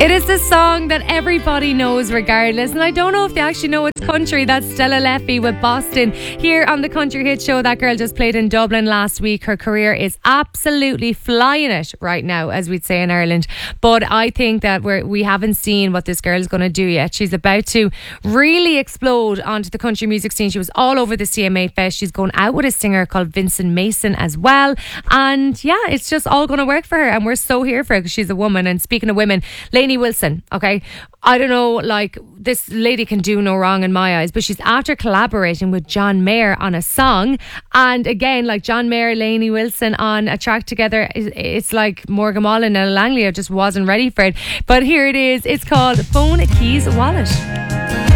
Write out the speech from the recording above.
It is the song that everybody knows regardless, and I don't know if they actually know it's country. That's Stella Leffy with Boston here on the Country Hit Show. That girl just played in Dublin last week. Her career is absolutely flying it right now, as we'd say in Ireland. But I think that we haven't seen what this girl is going to do yet. She's about to really explode onto the country music scene. She was all over the CMA Fest. She's going out with a singer called Vincent Mason as well. And yeah, it's just all going to work for her. And we're so here for her because she's a woman. And speaking of women, Lainey Wilson, okay? I don't know, like, this lady can do no wrong in my eyes, but she's after collaborating with John Mayer on a song. And again, like John Mayer, Lainey Wilson on a track together, it's like Morgan Wallen and Langley. I just wasn't ready for it. But here it is. It's called Phone Keys Wallet.